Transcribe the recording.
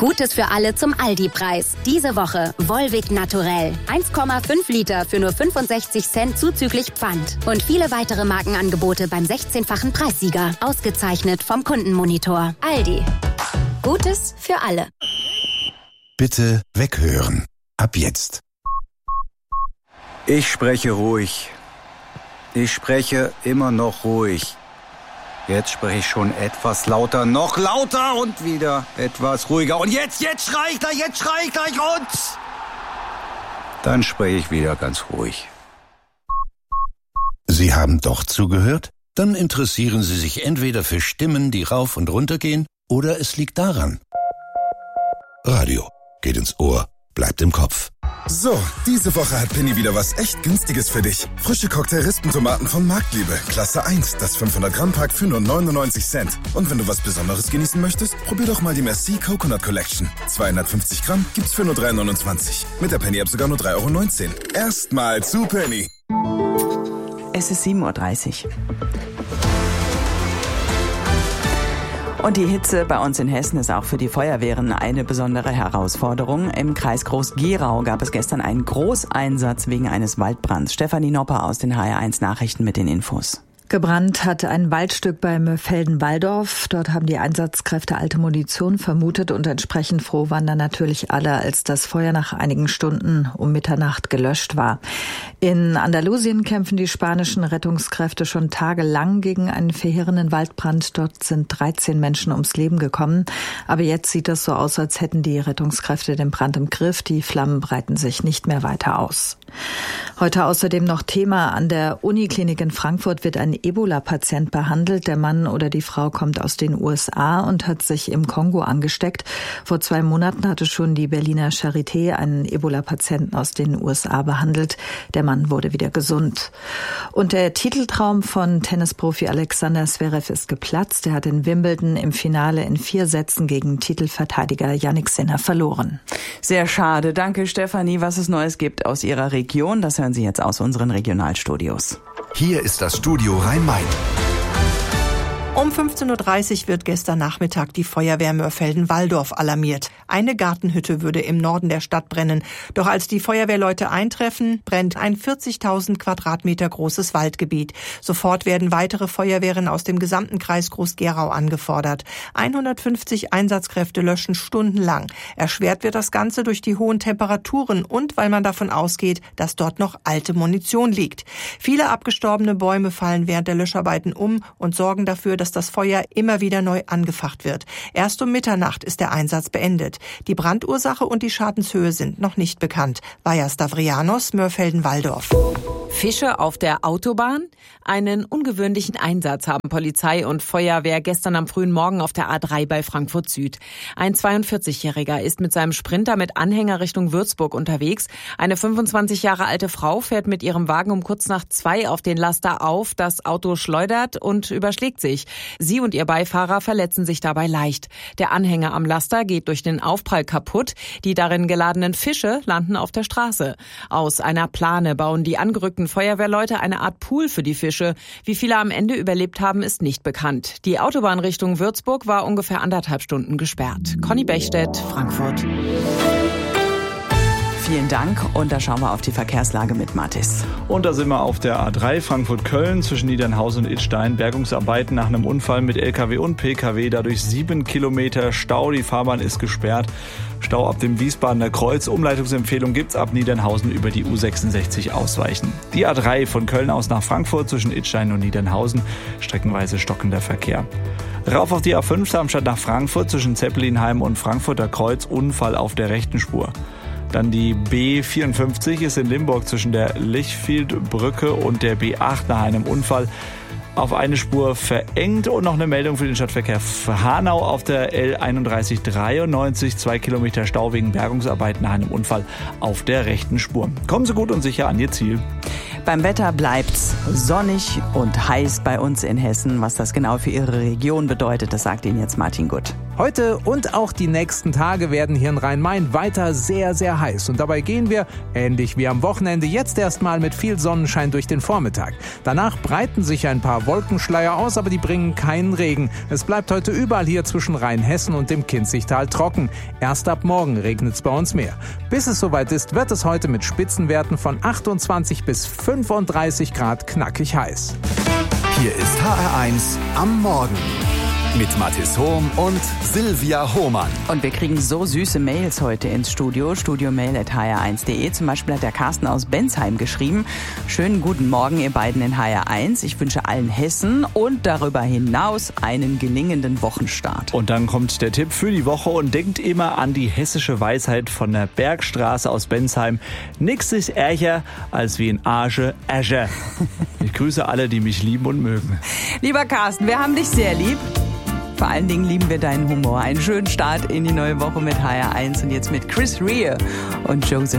Gutes für alle zum Aldi-Preis. Diese Woche Volvic Naturell. 1,5 Liter für nur 65 Cent zuzüglich Pfand. Und viele weitere Markenangebote beim 16-fachen Preissieger. Ausgezeichnet vom Kundenmonitor. Aldi. Gutes für alle. Bitte weghören. Ab jetzt. Ich spreche ruhig. Ich spreche immer noch ruhig. Jetzt spreche ich schon etwas lauter, noch lauter und wieder etwas ruhiger. Und jetzt schrei ich gleich und... Dann spreche ich wieder ganz ruhig. Sie haben doch zugehört? Dann interessieren Sie sich entweder für Stimmen, die rauf und runter gehen, oder es liegt daran. Radio geht ins Ohr, bleibt im Kopf. So, diese Woche hat Penny wieder was echt Günstiges für dich. Frische Cocktail-Rispentomaten von Marktliebe. Klasse 1, das 500-Gramm-Pack für nur 99 Cent. Und wenn du was Besonderes genießen möchtest, probier doch mal die Merci Coconut Collection. 250 Gramm gibt's für nur 3,29. Mit der Penny-App sogar nur 3,19 €. Erstmal zu Penny. Es ist 7:30 Uhr. Und die Hitze bei uns in Hessen ist auch für die Feuerwehren eine besondere Herausforderung. Im Kreis Groß-Gerau gab es gestern einen Großeinsatz wegen eines Waldbrands. Stefanie Nopper aus den HR1 Nachrichten mit den Infos. Gebrannt hat ein Waldstück bei Mörfelden-Walldorf. Dort haben die Einsatzkräfte alte Munition vermutet und entsprechend froh waren dann natürlich alle, als das Feuer nach einigen Stunden um Mitternacht gelöscht war. In Andalusien kämpfen die spanischen Rettungskräfte schon tagelang gegen einen verheerenden Waldbrand. Dort sind 13 Menschen ums Leben gekommen. Aber jetzt sieht es so aus, als hätten die Rettungskräfte den Brand im Griff. Die Flammen breiten sich nicht mehr weiter aus. Heute außerdem noch Thema. An der Uniklinik in Frankfurt wird ein Ebola-Patient behandelt. Der Mann oder die Frau kommt aus den USA und hat sich im Kongo angesteckt. Vor 2 Monaten hatte schon die Berliner Charité einen Ebola-Patienten aus den USA behandelt. Der Mann wurde wieder gesund. Und der Titeltraum von Tennisprofi Alexander Zverev ist geplatzt. Er hat in Wimbledon im Finale in 4 Sätzen gegen Titelverteidiger Jannik Sinner verloren. Sehr schade. Danke, Stefanie. Was es Neues gibt aus Ihrer Region, das hören Sie jetzt aus unseren Regionalstudios. Hier ist das Studio Rhein-Main. Um 15:30 Uhr wird gestern Nachmittag die Feuerwehr Mörfelden-Walldorf alarmiert. Eine Gartenhütte würde im Norden der Stadt brennen. Doch als die Feuerwehrleute eintreffen, brennt ein 40.000 Quadratmeter großes Waldgebiet. Sofort werden weitere Feuerwehren aus dem gesamten Kreis Groß-Gerau angefordert. 150 Einsatzkräfte löschen stundenlang. Erschwert wird das Ganze durch die hohen Temperaturen und weil man davon ausgeht, dass dort noch alte Munition liegt. Viele abgestorbene Bäume fallen während der Löscharbeiten um und sorgen dafür, dass das Feuer immer wieder neu angefacht wird. Erst um Mitternacht ist der Einsatz beendet. Die Brandursache und die Schadenshöhe sind noch nicht bekannt. Vaja Stavrianos, Mörfelden-Walldorf. Fische auf der Autobahn? Einen ungewöhnlichen Einsatz haben Polizei und Feuerwehr gestern am frühen Morgen auf der A3 bei Frankfurt Süd. Ein 42-Jähriger ist mit seinem Sprinter mit Anhänger Richtung Würzburg unterwegs. Eine 25 Jahre alte Frau fährt mit ihrem Wagen um kurz nach 2 auf den Laster auf. Das Auto schleudert und überschlägt sich. Sie und ihr Beifahrer verletzen sich dabei leicht. Der Anhänger am Laster geht durch den Aufprall kaputt. Die darin geladenen Fische landen auf der Straße. Aus einer Plane bauen die angerückten Feuerwehrleute eine Art Pool für die Fische. Wie viele am Ende überlebt haben, ist nicht bekannt. Die Autobahn Richtung Würzburg war ungefähr 1,5 Stunden gesperrt. Conny Bechstedt, Frankfurt. Vielen Dank und da schauen wir auf die Verkehrslage mit Mathis. Und da sind wir auf der A3 Frankfurt-Köln zwischen Niedernhausen und Idstein. Bergungsarbeiten nach einem Unfall mit LKW und PKW. Dadurch 7 Kilometer Stau. Die Fahrbahn ist gesperrt. Stau ab dem Wiesbadener Kreuz. Umleitungsempfehlung gibt's ab Niedernhausen über die U66 ausweichen. Die A3 von Köln aus nach Frankfurt zwischen Idstein und Niedernhausen. Streckenweise stockender Verkehr. Rauf auf die A5 Darmstadt nach Frankfurt zwischen Zeppelinheim und Frankfurter Kreuz. Unfall auf der rechten Spur. Dann die B54 ist in Limburg zwischen der Lichfieldbrücke und der B8 nach einem Unfall auf eine Spur verengt. Und noch eine Meldung für den Stadtverkehr Hanau auf der L3193, 2 Kilometer Stau wegen Bergungsarbeiten nach einem Unfall auf der rechten Spur. Kommen Sie gut und sicher an Ihr Ziel. Beim Wetter bleibt's sonnig und heiß bei uns in Hessen. Was das genau für Ihre Region bedeutet, das sagt Ihnen jetzt Martin Gutt. Heute und auch die nächsten Tage werden hier in Rhein-Main weiter sehr, sehr heiß. Und dabei gehen wir, ähnlich wie am Wochenende, jetzt erstmal mit viel Sonnenschein durch den Vormittag. Danach breiten sich ein paar Wolkenschleier aus, aber die bringen keinen Regen. Es bleibt heute überall hier zwischen Rheinhessen und dem Kinzigtal trocken. Erst ab morgen regnet es bei uns mehr. Bis es soweit ist, wird es heute mit Spitzenwerten von 28 bis 35 Grad knackig heiß. Hier ist HR1 am Morgen. Mit Mathis Hohm und Silvia Hohmann. Und wir kriegen so süße Mails heute ins Studio. studiomail@hr1.de. Zum Beispiel hat der Carsten aus Bensheim geschrieben: Schönen guten Morgen, ihr beiden in HR1. Ich wünsche allen Hessen und darüber hinaus einen gelingenden Wochenstart. Und dann kommt der Tipp für die Woche und denkt immer an die hessische Weisheit von der Bergstraße aus Bensheim. Nix ist ärger als wie ein Arge Äscher. Ich grüße alle, die mich lieben und mögen. Lieber Carsten, wir haben dich sehr lieb. Vor allen Dingen lieben wir deinen Humor. Einen schönen Start in die neue Woche mit HR1 und jetzt mit Chris Rea und Joseph